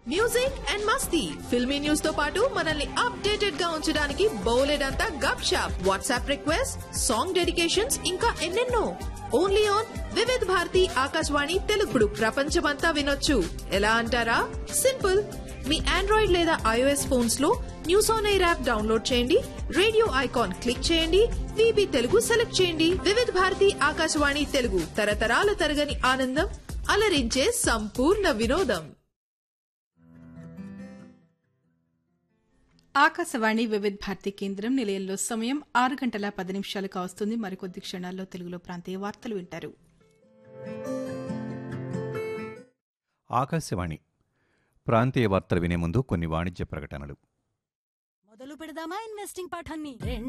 Music and Masti filmy news తో పాటు మనల్ని అప్డేటెడ్ గా ఉంచడానికి బోలెడంతా గప్ shop WhatsApp request song dedications ఇంకా ఎన్నెన్నో ఓన్లీ ఆన్ వివిధ్ భారతి ఆకాశవాణి తెలుగుడు ప్రపంచమంతా వినొచ్చు ఎలా అంటారా సింపుల్ మీ ఆండ్రాయిడ్ లేదా ఐఓఎస్ ఫోన్స్ లో news on air app download చేయండి రేడియో ఐకాన్ క్లిక్ చేయండి వీబీ తెలుగు సెలెక్ట్ చేయండి వివిధ్ భారతి ఆకాశవాణి తెలుగు తరతరాల తరగని ఆనందం అలరించే సంపూర్ణ వినోదం. ఆకాశవాణి వివిధ్ భారతి కేంద్రం నిలయంలో సమయం 6:10 కావస్తుంది. మరికొద్ది క్షణాల్లో తెలుగులో ప్రాంతీయ వార్తలు వింటారు. ఆకాశవాణి ప్రాంతీయ వార్తలు వినే ముందు కొన్ని వాణిజ్య ప్రకటనలు. మొదలు పెడదామా ఇన్వెస్టింగ్ పాఠాన్ని?